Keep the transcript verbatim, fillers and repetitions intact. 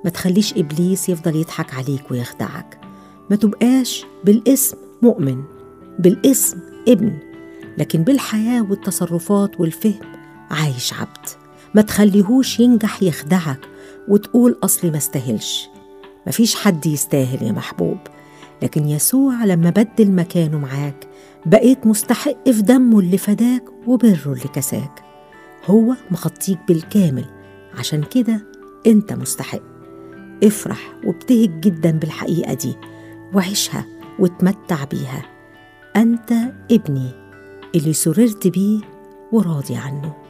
ما تخليش إبليس يفضل يضحك عليك ويخدعك. ما تبقاش بالاسم مؤمن، بالاسم ابن، لكن بالحياة والتصرفات والفهم عايش عبد. ما تخليهوش ينجح يخدعك وتقول أصلي ما استاهلش. مفيش حد يستاهل يا محبوب، لكن يسوع لما بدل مكانه معاك بقيت مستحق في دمه اللي فداك وبره اللي كساك. هو مخطيك بالكامل، عشان كده انت مستحق. افرح وابتهج جدا بالحقيقة دي وعيشها وتمتع بيها. أنت ابني اللي سررت بيه وراضي عنه.